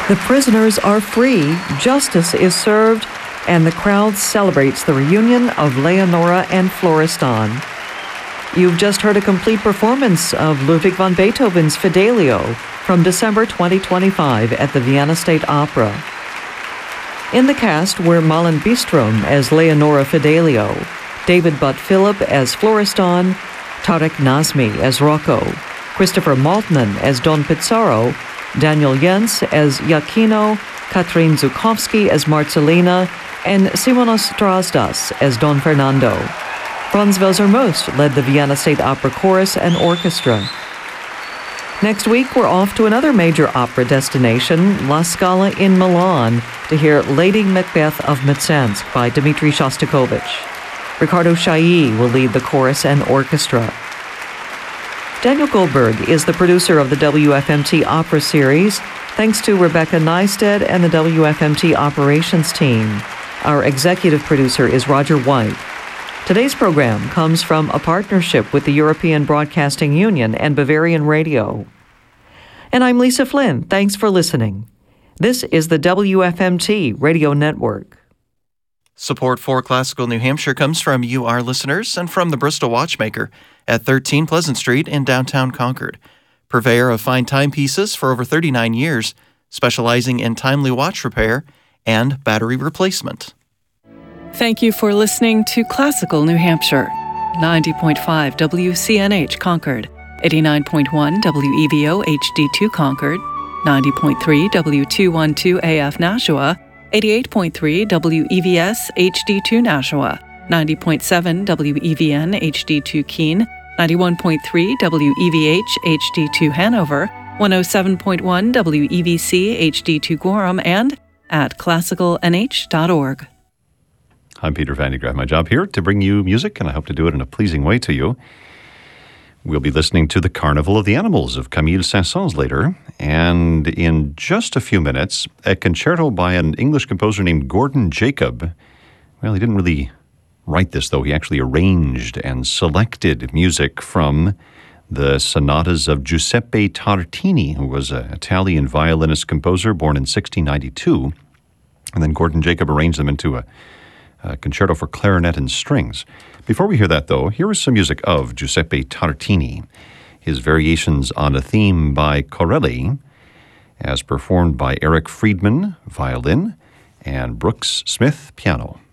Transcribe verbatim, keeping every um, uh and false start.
The prisoners are free, justice is served, and the crowd celebrates the reunion of Leonora and Florestan. You've just heard a complete performance of Ludwig van Beethoven's Fidelio from December twenty twenty-five at the Vienna State Opera. In the cast were Malin Bistrom as Leonora Fidelio, David Butt Phillip as Florestan, Tarek Nazmi as Rocco, Christopher Maltman as Don Pizarro, Daniel Jens as Iachino, Katrin Zukovsky as Marcelina, and Simonos Drasdas as Don Fernando. Franz Welser-Most led the Vienna State Opera Chorus and Orchestra. Next week, we're off to another major opera destination, La Scala in Milan, to hear Lady Macbeth of Mtsensk by Dmitri Shostakovich. Ricardo Chailly will lead the chorus and orchestra. Daniel Goldberg is the producer of the W F M T Opera Series, thanks to Rebecca Neisted and the W F M T Operations team. Our executive producer is Roger White. Today's program comes from a partnership with the European Broadcasting Union and Bavarian Radio. And I'm Lisa Flynn. Thanks for listening. This is the W F M T Radio Network. Support for Classical New Hampshire comes from you, our listeners, and from the Bristol Watchmaker at thirteen Pleasant Street in downtown Concord. Purveyor of fine timepieces for over thirty-nine years, specializing in timely watch repair and battery replacement. Thank you for listening to Classical New Hampshire. ninety point five W C N H Concord, eighty-nine point one W E V O H D two Concord, ninety point three W two twelve A F Nashua, eighty-eight point three W E V S H D two Nashua, ninety point seven W E V N H D two Keene, ninety-one point three W E V H H D two Hanover, one oh seven point one W E V C H D two Gorham, and at classical n h dot org. I'm Peter Van de Graaff. My job here to bring you music, and I hope to do it in a pleasing way to you. We'll be listening to The Carnival of the Animals of Camille Saint-Saëns later, and in just a few minutes, a concerto by an English composer named Gordon Jacob. Well, he didn't really write this, though. He actually arranged and selected music from the sonatas of Giuseppe Tartini, who was an Italian violinist composer born in sixteen ninety-two, and then Gordon Jacob arranged them into a A concerto for clarinet and strings. Before we hear that, though, here is some music of Giuseppe Tartini, his variations on a theme by Corelli, as performed by Eric Friedman, violin, and Brooks Smith, piano.